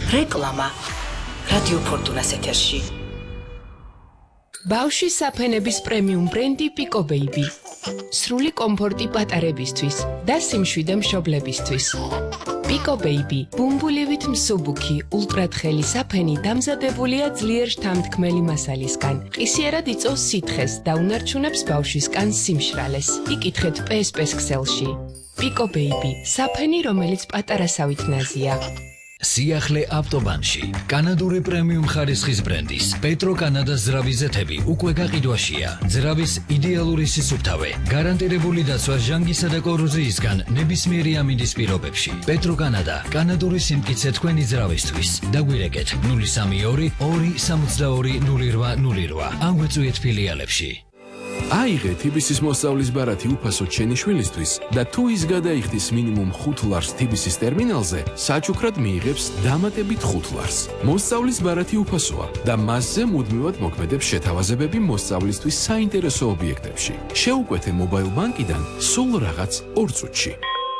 რეკლამა რადიო ფორტუნას ეთერში. ბავშვის საფენების პრემიუმ ბრენდი Pico Baby. სრული კომფორტი პატარებისთვის და სიმშვიდე მშობლებისთვის. Pico Baby, ბუმბულივით მსუბუქი, ულტრათხელი საფენი დამზადებულია ძლიერ შთამთქმელი მასალისგან. ყისიერად იწვევს სითხეს და უნარჩუნებს ბავშვისგან სიმშრალეს. იკითხეთ PSP-ს ქსელში. Pico Baby, საფენი, რომელიც პატარასავით ნაზია. სიახლე ავტობანში კანადური პრემიუმ ხარისხის ბრენდის პეტრო კანადას ძრავის ზეთები უკვე გაყიდვაშია. ძრავის იდეალური სისუფთავე, გარანტირებული დაცვა ჟანგისა და კოროზიისგან ნებისმიერი ამინდის პირობებში. პეტრო კანადა, კანადური სიმტკიცე თქვენი ძრავისთვის. დაგვირეკეთ 032 262 0808 ან გვეწვიეთ ფილიალებში. აიღე TBC-ის მოსწავლის ბარათი უფასო ჩენი შვილისთვის და თუ ის გადაიხდის მინიმუმ 5 ლარს TBC-ის ტერმინალზე, საჩუქრად მიიღებს დამატებით 5 ლარს. მოსწავლის ბარათი უფასოა და მასზე მუდმივად მოქმედებს შეთავაზებები მოსწავლისთვის საინტერესო ობიექტებში. შეუკვეთე მობაილ ბანკიდან სულ რაღაც 2 წუთში.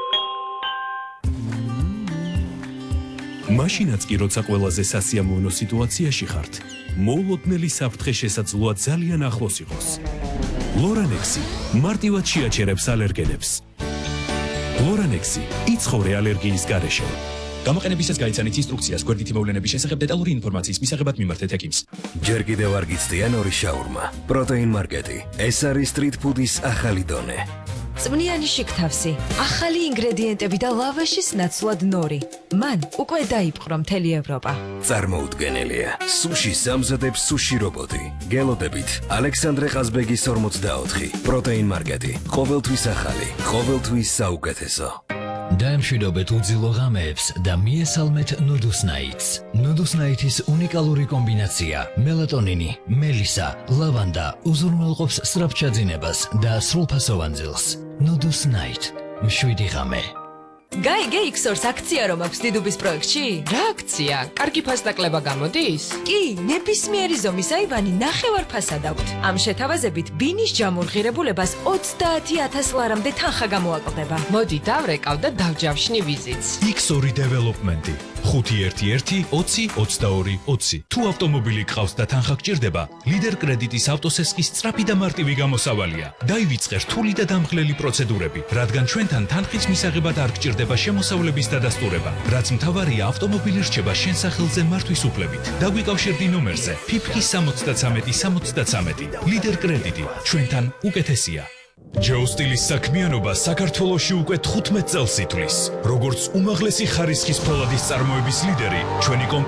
მაშინაც კი როცა ყველაზე სასიამოვნო სიტუაციაში ხართ, მოულოდნელი საფრთხე შესაძლოა ძალიან ახლოს იყოს. ლორანექსი მარტივად შეაჩერებს ალერგენებს. ლორანექსი იცხოვრე ალერგიის გარეშე. გამოყენებისას გაიცანით ინსტრუქციას გვერდითი მოვლენების შესახებ დეტალური ინფორმაციის მისაღებად მიმართეთ ექიმს. ჯერ კიდევ არ გიცდიან ორი შაურმა. პროტეინ მარკეტი. ეს არის სტრიტ ფუდის ახალი დონე. წვნიანი შიგთავსი, ახალი ინგრედიენტები და ლავაშის ნაცვლად ნორი. მან უკვე დაიპყრო მთელი ევროპა. წარმოუდგენელია. სუშის ამზადებს სუში რობოტი. გელოდებით ალექსანდრე ყაზბეგის 44. პროტეინ მარკეტი. ყოველთვის ახალი, ყოველთვის საუკეთესო. დაემშვიდობეთ უძილო ღამეებს და მიესალმეთ ნუდუსნაიტს. ნუდუსნაიტის უნიკალური კომბინაცია მელატონინი, მელისა, ლავანდა უზრუნველყოფს სწრაფჩაძინებას და სრულფასოვან ძილს. ნუდუსნაიტ, მშვიდი ღამე. გაიგე Xors აქცია რომ აქვს დიდუბის პროექტში? რა აქცია? კარგი ფასდაკლება გამოდის? კი, ნებისმიერი ზომის აივანი ნახევარფასად აქვთ. ამ შეთავაზებით ბინის ჯამურღირებულებას 30,000 ლარამდე თანხა გამოაკლდება. მოდი დავრეკავ და დავჯავშნი ვიზიტს. X2 დეველოპმენტი 511 20 22 20. თუ ავტომობილი გყავს და თანხა გჭირდება, ლიდერ კრედიტის ავტოსესკის სწრაფი და მარტივი გამოსავალია. დაივიწყე რთული და დამღლელი პროცედურები, რადგან ჩვენთან თანხის მისაღებად არ გჭირდება შემოსავლების დადასტურება, რაც მთავარია ავტომობილი რჩება შენ სახელზე მართვის უფლებით. დაგვიკავშირდი ნომერზე ფიფქი 73 73. ლიდერ კრედიტი, ჩვენთან უკეთესია. ჯო სტილის საქმიანობა საქართველოში უკვე 15 წელს ითვლის. როგორც უმაღლესი ხარისხის ფოლადის წარმოების ლიდერი, ჩვენი